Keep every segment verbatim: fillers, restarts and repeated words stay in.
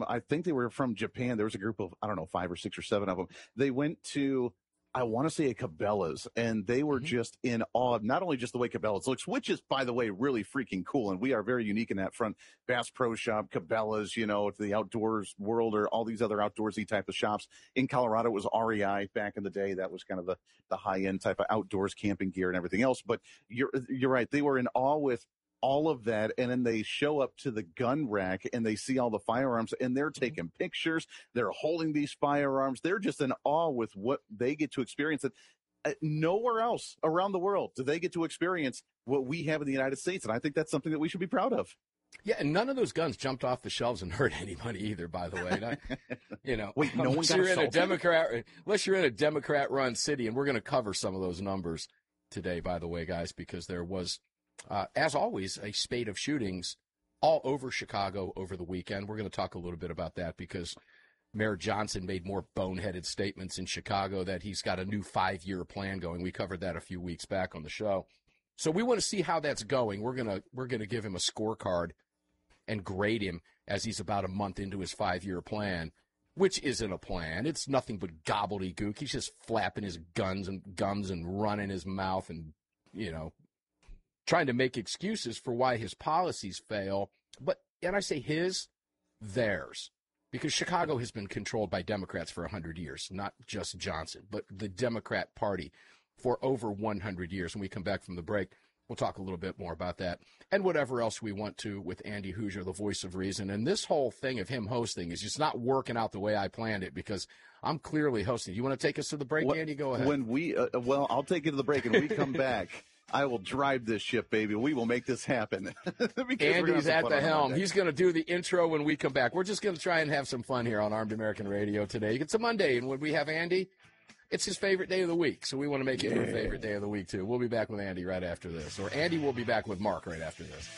I think they were from Japan. There was a group of, I don't know, five or six or seven of them. They went to, I want to say a Cabela's, and they were mm-hmm. just in awe of not only just the way Cabela's looks, which is, by the way, really freaking cool. And we are very unique in that front. Bass Pro Shop, Cabela's, you know, the outdoors world, or all these other outdoorsy type of shops. In Colorado, it was R E I back in the day. That was kind of the, the high end type of outdoors camping gear and everything else. But you're, you're right. They were in awe with all of that, and then they show up to the gun rack and they see all the firearms, and they're taking pictures. They're holding these firearms. They're just in awe with what they get to experience. And uh, nowhere else around the world do they get to experience what we have in the United States, and I think that's something that we should be proud of. Yeah, and none of those guns jumped off the shelves and hurt anybody either, by the way. Not, you know, Wait, no one got you're in a assaulted? Democrat, unless you're in a Democrat-run city, and we're going to cover some of those numbers today, by the way, guys, because there was, Uh, as always, a spate of shootings all over Chicago over the weekend. We're going to talk a little bit about that because Mayor Johnson made more boneheaded statements in Chicago that he's got a new five-year plan going. We covered that a few weeks back on the show. So we want to see how that's going. We're going to we're going to give him a scorecard and grade him as he's about a month into his five-year plan, which isn't a plan. It's nothing but gobbledygook. He's just flapping his guns and gums and running his mouth and, you know, trying to make excuses for why his policies fail. But, and I say his, theirs, because Chicago has been controlled by Democrats for one hundred years, not just Johnson, but the Democrat Party for over one hundred years. When we come back from the break, we'll talk a little bit more about that and whatever else we want to with Andy Hoosier, the voice of reason. And this whole thing of him hosting is just not working out the way I planned it because I'm clearly hosting. You want to take us to the break, what, Andy? Go ahead. When we, uh, well, I'll take you to the break, and when we come back, I will drive this ship, baby. We will make this happen. Andy's at the helm. He's going to do the intro when we come back. We're just going to try and have some fun here on Armed American Radio today. It's a Monday, and when we have Andy, it's his favorite day of the week. So we want to make it yeah. your favorite day of the week, too. We'll be back with Andy right after this. Or Andy will be back with Mark right after this.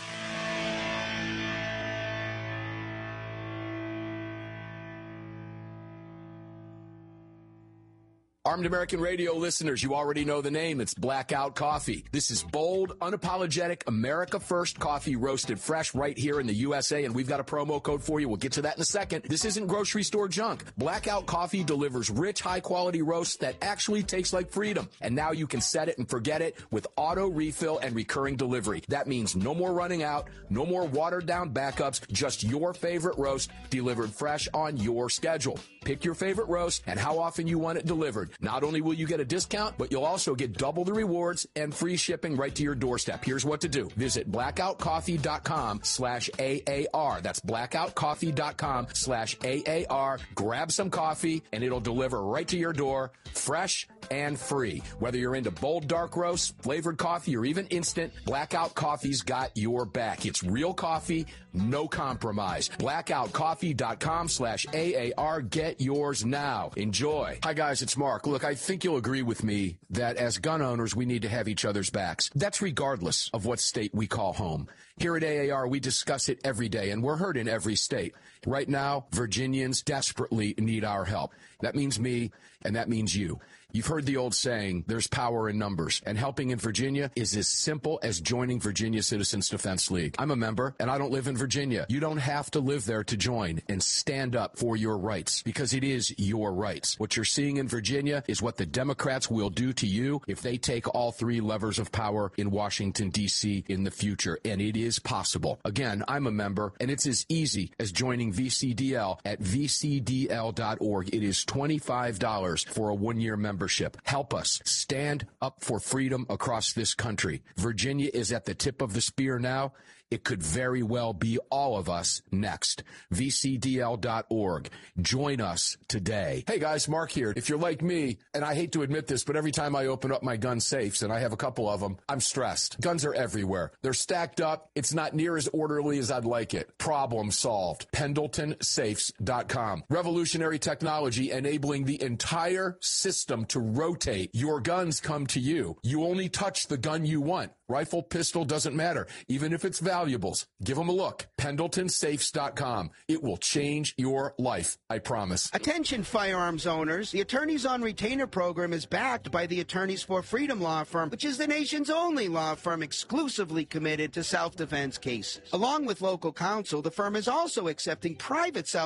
Armed American Radio listeners, you already know the name. It's Blackout Coffee. This is bold, unapologetic, America First coffee roasted fresh right here in the U S A, and we've got a promo code for you. We'll get to that in a second. This isn't grocery store junk. Blackout Coffee delivers rich, high-quality roasts that actually taste like freedom. And now you can set it and forget it with auto refill and recurring delivery. That means no more running out, no more watered-down backups, just your favorite roast delivered fresh on your schedule. Pick your favorite roast and how often you want it delivered. Not only will you get a discount, but you'll also get double the rewards and free shipping right to your doorstep. Here's what to do. Visit blackoutcoffee.com slash AAR. That's blackoutcoffee.com slash AAR. Grab some coffee, and it'll deliver right to your door, fresh and free. Whether you're into bold dark roasts, flavored coffee, or even instant, Blackout Coffee's got your back. It's real coffee, no compromise. blackoutcoffee.com slash AAR. Get yours now. Enjoy. Hi, guys. It's Mark. Look, I think you'll agree with me that as gun owners, we need to have each other's backs. That's regardless of what state we call home. Here at A A R, we discuss it every day, and we're heard in every state. Right now, Virginians desperately need our help. That means me, and that means you. You've heard the old saying, there's power in numbers, and helping in Virginia is as simple as joining Virginia Citizens Defense League. I'm a member, and I don't live in Virginia. You don't have to live there to join and stand up for your rights, because it is your rights. What you're seeing in Virginia is what the Democrats will do to you if they take all three levers of power in Washington, D C in the future, and it is possible. Again, I'm a member, and it's as easy as joining V C D L at v c d l dot org. It is twenty-five dollars for a one-year membership. Help us stand up for freedom across this country. Virginia is at the tip of the spear now. It could very well be all of us next. v c d l dot org. Join us today. Hey guys, Mark here. If you're like me, and I hate to admit this, but every time I open up my gun safes, and I have a couple of them, I'm stressed. Guns are everywhere. They're stacked up. It's not near as orderly as I'd like it. Problem solved. Pendleton Safes dot com. Revolutionary technology enabling the entire system to rotate. Your guns come to you. You only touch the gun you want. Rifle, pistol, doesn't matter. Even if it's valuables, give them a look. Pendleton Safes dot com. It will change your life, I promise. Attention firearms owners. The Attorneys on Retainer program is backed by the Attorneys for Freedom law firm, which is the nation's only law firm exclusively committed to self-defense cases. Along with local counsel, the firm is also accepting private self